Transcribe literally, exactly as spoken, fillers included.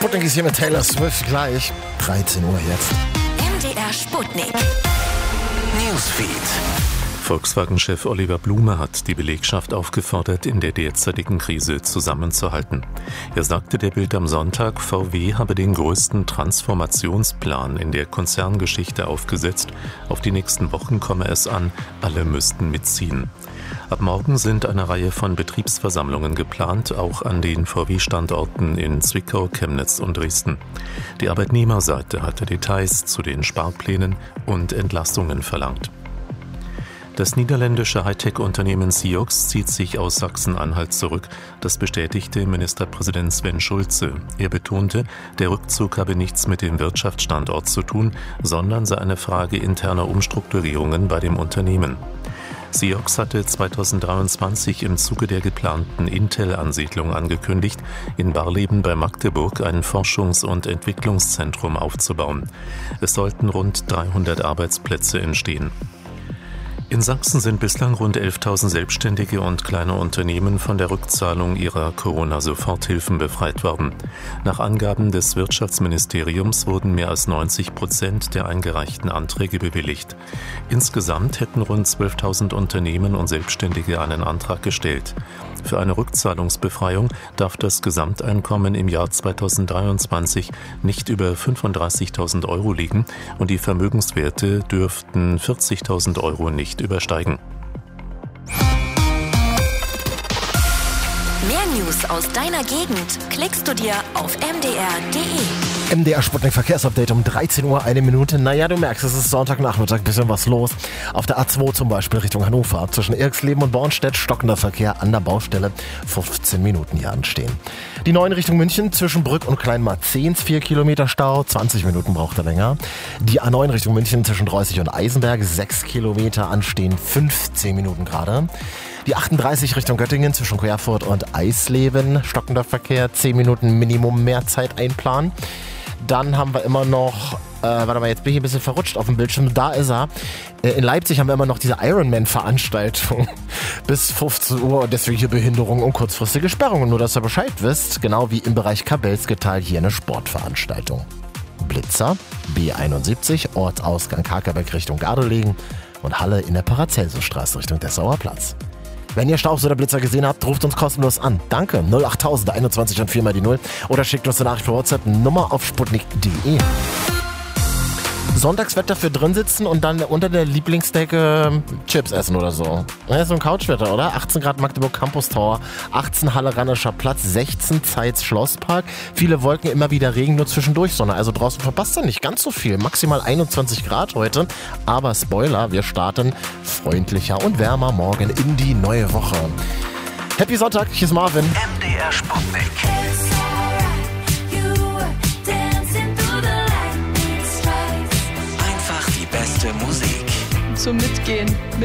Sputnik ist hier mit Taylor Swift gleich. dreizehn Uhr jetzt. M D R Sputnik. Newsfeed. Volkswagen-Chef Oliver Blume hat die Belegschaft aufgefordert, in der derzeitigen Krise zusammenzuhalten. Er sagte der Bild am Sonntag, V W habe den größten Transformationsplan in der Konzerngeschichte aufgesetzt. Auf die nächsten Wochen komme es an, alle müssten mitziehen. Ab morgen sind eine Reihe von Betriebsversammlungen geplant, auch an den V W-Standorten in Zwickau, Chemnitz und Dresden. Die Arbeitnehmerseite hatte Details zu den Sparplänen und Entlastungen verlangt. Das niederländische Hightech-Unternehmen Siox zieht sich aus Sachsen-Anhalt zurück. Das bestätigte Ministerpräsident Sven Schulze. Er betonte, der Rückzug habe nichts mit dem Wirtschaftsstandort zu tun, sondern sei eine Frage interner Umstrukturierungen bei dem Unternehmen. Siox hatte zweitausenddreiundzwanzig im Zuge der geplanten Intel-Ansiedlung angekündigt, in Barleben bei Magdeburg ein Forschungs- und Entwicklungszentrum aufzubauen. Es sollten rund dreihundert Arbeitsplätze entstehen. In Sachsen sind bislang rund elftausend Selbstständige und kleine Unternehmen von der Rückzahlung ihrer Corona-Soforthilfen befreit worden. Nach Angaben des Wirtschaftsministeriums wurden mehr als neunzig Prozent der eingereichten Anträge bewilligt. Insgesamt hätten rund zwölftausend Unternehmen und Selbstständige einen Antrag gestellt. Für eine Rückzahlungsbefreiung darf das Gesamteinkommen im Jahr zweitausenddreiundzwanzig nicht über fünfunddreißigtausend Euro liegen und die Vermögenswerte dürften vierzigtausend Euro nicht übersteigen. Mehr News aus deiner Gegend klickst du dir auf m d r punkt d e. M D R Sputnik Verkehrsupdate um dreizehn Uhr, eine Minute. Naja, du merkst, es ist Sonntagnachmittag, bisschen was los. Auf der A zwei zum Beispiel Richtung Hannover. Zwischen Irxleben und Bornstedt stockender Verkehr an der Baustelle. fünfzehn Minuten hier anstehen. Die neun Richtung München zwischen Brück und Kleinmarzens vier Kilometer Stau. zwanzig Minuten braucht er länger. Die A neun Richtung München zwischen Dreußig und Eisenberg sechs Kilometer anstehen. fünfzehn Minuten gerade. Die achtunddreißig Richtung Göttingen zwischen Querfurt und Eisleben. Stockender Verkehr, zehn Minuten Minimum mehr Zeit einplanen. Dann haben wir immer noch, äh, warte mal, jetzt bin ich ein bisschen verrutscht auf dem Bildschirm. Da ist er. Äh, in Leipzig haben wir immer noch diese Ironman-Veranstaltung bis fünfzehn Uhr. Deswegen hier Behinderung und kurzfristige Sperrungen. Nur, dass ihr Bescheid wisst, genau wie im Bereich Kabelsgetal hier eine Sportveranstaltung. Blitzer, B einundsiebzig, Ortsausgang Kakerbeck Richtung Gardelegen und Halle in der Paracelsusstraße Richtung Dessauer Platz. Wenn ihr Staubs oder Blitzer gesehen habt, ruft uns kostenlos an. Danke, null achttausend einundzwanzig und vier mal die null. Oder schickt uns eine Nachricht per WhatsApp, Nummer auf sputnik punkt d e. Sonntagswetter für drin sitzen und dann unter der Lieblingsdecke Chips essen oder so. Ja, ist so ein Couchwetter, oder? achtzehn Grad Magdeburg Campus Tower, achtzehn Halle Rannischer Platz, sechzehn Zeitz Schlosspark. Viele Wolken, immer wieder Regen, nur zwischendurch Sonne. Also draußen verpasst ihr nicht ganz so viel. Maximal einundzwanzig Grad heute. Aber Spoiler, wir starten freundlicher und wärmer morgen in die neue Woche. Happy Sonntag, hier ist Marvin. M D R Sputnik. Einfach die beste Musik. Zum Mitgehen.